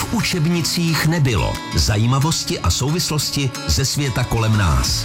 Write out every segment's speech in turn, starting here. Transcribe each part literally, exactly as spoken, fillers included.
v učebnicích nebylo. Zajímavosti a souvislosti ze světa kolem nás.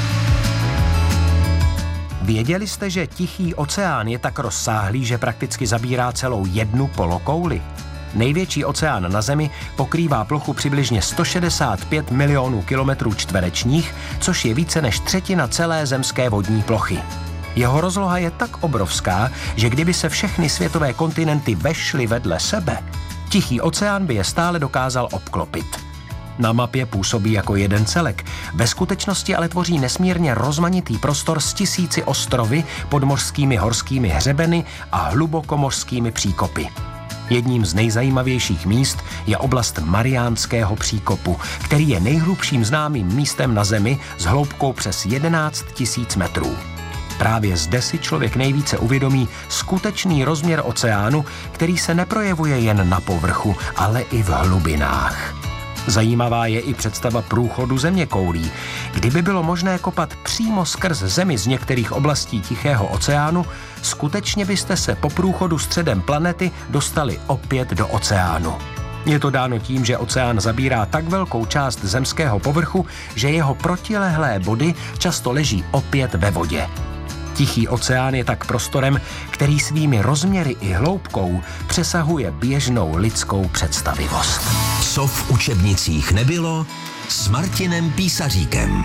Věděli jste, že Tichý oceán je tak rozsáhlý, že prakticky zabírá celou jednu polokouli? Největší oceán na Zemi pokrývá plochu přibližně sto šedesát pět milionů kilometrů čtverečních, což je více než třetina celé zemské vodní plochy. Jeho rozloha je tak obrovská, že kdyby se všechny světové kontinenty vešly vedle sebe, Tichý oceán by je stále dokázal obklopit. Na mapě působí jako jeden celek. Ve skutečnosti ale tvoří nesmírně rozmanitý prostor s tisíci ostrovy, podmořskými horskými hřebeny a hlubokomořskými příkopy. Jedním z nejzajímavějších míst je oblast Mariánského příkopu, který je nejhlubším známým místem na Zemi s hloubkou přes jedenáct tisíc metrů. Právě zde si člověk nejvíce uvědomí skutečný rozměr oceánu, který se neprojevuje jen na povrchu, ale i v hlubinách. Zajímavá je i představa průchodu zeměkoulí. Kdyby bylo možné kopat přímo skrz Zemi z některých oblastí Tichého oceánu, skutečně byste se po průchodu středem planety dostali opět do oceánu. Je to dáno tím, že oceán zabírá tak velkou část zemského povrchu, že jeho protilehlé body často leží opět ve vodě. Tichý oceán je tak prostorem, který svými rozměry i hloubkou přesahuje běžnou lidskou představivost. Co v učebnicích nebylo, s Martinem Písaříkem.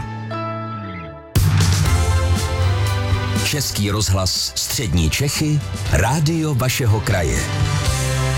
Český rozhlas Střední Čechy, rádio vašeho kraje.